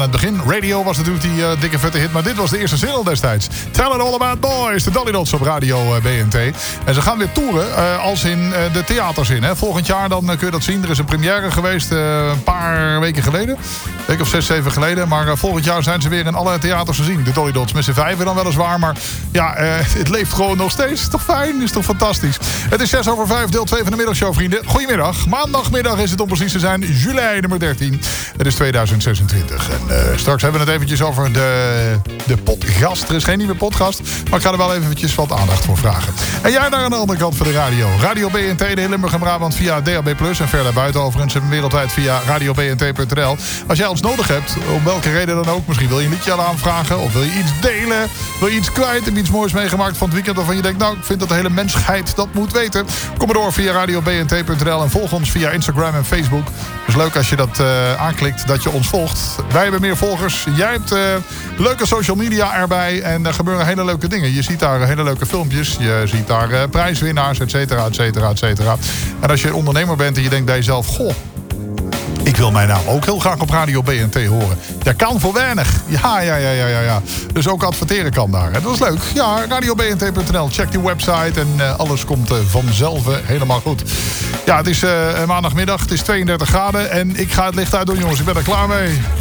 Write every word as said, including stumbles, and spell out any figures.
het begin. Radio was natuurlijk die uh, dikke vette hit, maar dit was de eerste single destijds. Tell It All About Boys, de Dolly Dots op Radio uh, B N T. En ze gaan weer toeren, uh, als in uh, de theaters in. Hè. Volgend jaar dan uh, kun je dat zien. Er is een première geweest uh, een paar weken geleden. Een week of zes, zeven geleden. Maar uh, volgend jaar zijn ze weer in alle theaters te zien. De Dolly Dots met z'n vijven dan weliswaar. Maar ja, uh, het leeft gewoon nog steeds. Is toch fijn? Is toch fantastisch? Het is zes over vijf, deel twee van de middagshow, vrienden. Goedemiddag. Maandagmiddag is het om precies te zijn. Juli nummer dertien. Het is tweeduizend zesentwintig. En uh, straks hebben we het eventjes over de, de podcast. Er is geen nieuwe podcast, maar ik ga er wel eventjes wat aandacht voor vragen. En jij daar aan de andere kant van de radio. Radio B N T, de hele Limburg en Brabant via D A B plus, en verder buiten overigens en wereldwijd via radio b n t punt n l. Als jij ons nodig hebt, om welke reden dan ook, misschien wil je een liedje al aanvragen, of wil je iets delen, wil je iets kwijt, heb je iets moois meegemaakt van het weekend waarvan je denkt, nou, ik vind dat de hele mensheid dat moet weten. Kom maar door via radio b n t punt n l en volg ons via Instagram en Facebook. Dus leuk als je dat uh, aanklikt, dat je ons volgt. Wij hebben meer volgers. Jij hebt uh, leuke social media erbij. En er gebeuren hele leuke dingen. Je ziet daar hele leuke filmpjes. Je ziet daar uh, prijswinnaars, et cetera, et cetera, et cetera. En als je ondernemer bent en je denkt bij jezelf, goh, ik wil mijn naam ook heel graag op Radio B N T horen. Dat kan voor weinig. Ja, ja, ja, ja, ja, ja. Dus ook adverteren kan daar. Dat is leuk. Ja, radio b n t punt n l. Check die website en uh, alles komt uh, vanzelf uh, helemaal goed. Ja, het is uh, maandagmiddag. Het is tweeëndertig graden. En ik ga het licht uit doen, jongens. Ik ben er klaar mee.